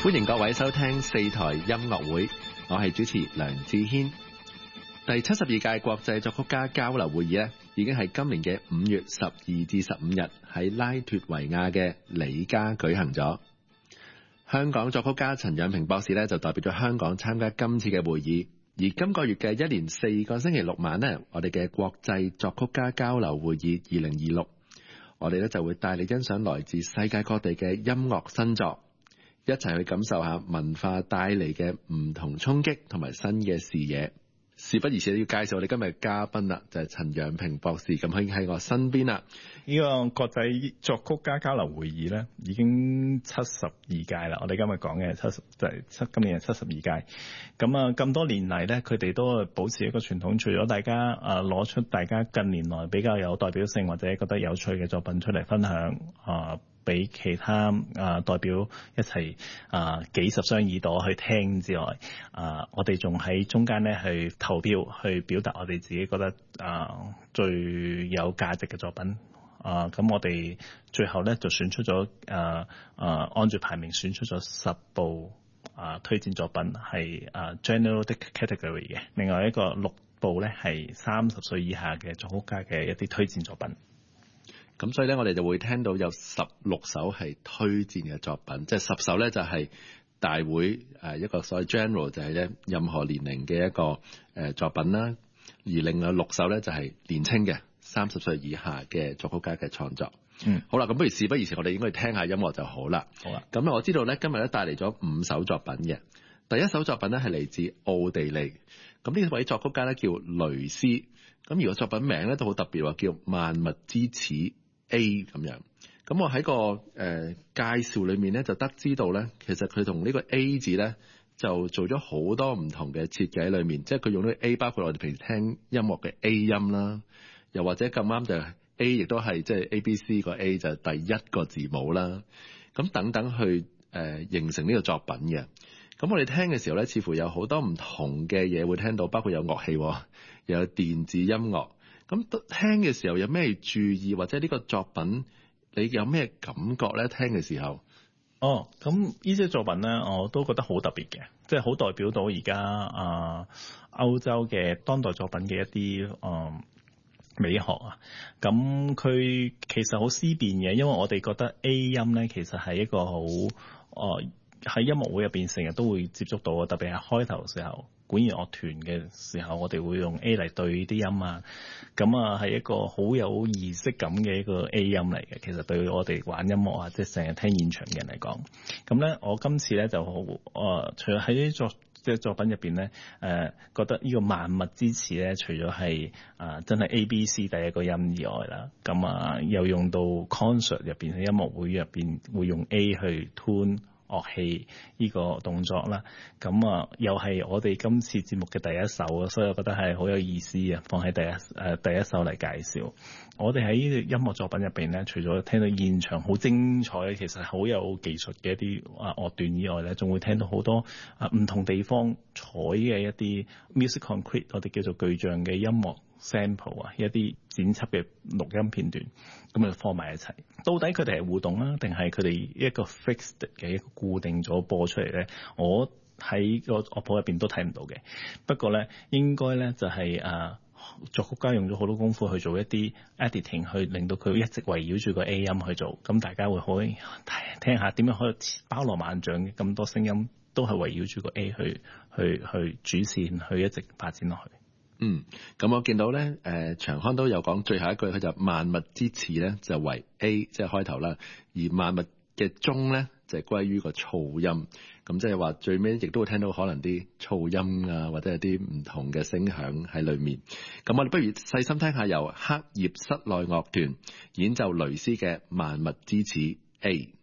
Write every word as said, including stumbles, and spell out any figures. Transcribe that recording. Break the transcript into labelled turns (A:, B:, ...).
A: 歡迎各位收聽四台音樂會，我係主持梁志軒。第七十二屆國際作曲家交流會議咧，已經係今年嘅五月十二至十五日喺拉脫維亞嘅里加舉行咗。香港作曲家陳仰平博士咧就代表咗香港參加今次嘅會議。而今個月嘅一連四個星期六晚呢，我哋嘅國際作曲家交流會議二零二六，我哋咧就會帶你欣賞來自世界各地嘅音樂新作，一齊去感受下文化帶嚟嘅唔同衝擊同埋新嘅視野。事不宜遲，要介紹我哋今日嘅嘉賓啦，就係陳仰平博士，咁已經喺我身邊啦。
B: 呢個國際作曲家交流會議咧，已經七十二屆啦。我哋今日講嘅七十，就係七今年係七十二屆。咁啊，咁多年嚟咧，佢哋都保持一個傳統，除咗大家啊攞出大家近年來比較有代表性或者覺得有趣嘅作品出嚟分享啊，俾其他啊代表一齊啊幾十雙耳朵去聽之外，啊我哋仲喺中間咧去投票，去表達我哋自己覺得啊最有價值嘅作品。啊，咁我哋最後咧就選出咗，誒誒按住排名選出咗十部啊推薦作品係啊 general category 嘅，另外一個六部咧係三十歲以下嘅作曲家嘅一啲推薦作品。
A: 咁所以咧，我哋就會聽到有十六首係推薦嘅作品，即係十首咧就係大會誒一個所謂 general 就係咧任何年齡嘅一個誒作品啦，而另外六首咧就係年輕嘅三十歲以下嘅作曲家嘅創作。嗯，好啦，咁不如事不宜遲，我哋應該聽下音樂就好啦。
B: 好啦，
A: 咁我知道咧今日咧帶嚟咗五首作品嘅，第一首作品咧係嚟自奧地利，咁呢位作曲家咧叫雷斯，咁而個作品名咧都好特別，話叫萬物之始 A 咁樣。咁我喺個誒、呃、介紹裏面咧就得知道咧，其實佢同呢個 A 字咧就做咗好多唔同嘅設計喺裏面，即係佢用呢個 A 包括我哋平時聽音樂嘅 A 音啦。又或者咁啱就 A 亦都係即係 A B C 個 A 就係第一個字母啦，咁等等去誒、呃、形成呢個作品嘅。咁我哋聽嘅時候咧，似乎有好多唔同嘅嘢會聽到，包括有樂器，又有電子音樂。咁聽嘅時候有咩注意，或者呢個作品你有咩感覺咧？聽嘅時候，
B: 哦，咁呢啲作品咧，我都覺得好特別嘅，即係好代表到而家啊歐洲嘅當代作品嘅一啲誒。呃美學啊，咁佢其實好思辨嘅，因為我哋覺得 A 音咧其實係一個好，誒、呃、喺音樂會入邊成日都會接觸到嘅，特別係開頭嘅時候，管弦樂團嘅時候，我哋會用 A 嚟對啲音啊，咁啊係一個好有儀式感嘅一個 A 音嚟嘅。其實對我哋玩音樂啊，即係成日聽現場嘅人嚟講，咁咧我今次咧就好，誒、呃、除咗喺啲作即係作品入邊咧，誒、呃、覺得呢個萬物之始咧，除咗係啊真係 A B C 第一個音以外啦，咁啊又用到 concert 入邊喺音樂會入邊會用 A 去 tune 樂器呢個動作啦，咁啊又係我哋今次節目嘅第一首啊，所以我覺得係好有意思啊，放喺第一誒、呃、第一首嚟介紹。我哋喺呢個音樂作品入邊咧，除咗聽到現場好精彩，其實好有技術嘅一啲啊樂段以外咧，仲會聽到好多啊唔同地方採嘅一啲 music concrete， 我哋叫做具象嘅音樂 sample 啊，一啲剪輯嘅錄音片段，咁啊放埋一齊。到底佢哋係互動啊，定係佢哋一個 fixed 嘅一個固定咗播出嚟咧？我喺個樂譜入邊都睇唔到嘅。不過咧，應該咧就係、是、啊。作曲家用咗好多功夫去做一啲 editing， 去令到佢一直圍繞住個 A 音去做，咁大家會可以聽下點樣可以包羅萬象嘅咁多聲音都係圍繞住個 A 去去去主線去一直發展落去。嗯，
A: 咁我見到咧，誒、呃、長康都有講最後一句，佢就萬物之始咧就為 A， 即係開頭啦，而萬物嘅終咧就係歸於個噪音。咁即係話最尾亦都會聽到可能啲噪音啊，或者係啲唔同嘅聲響喺裏面。咁我哋不如細心聽下由黑葉室內樂團演奏雷斯嘅萬物之始 A。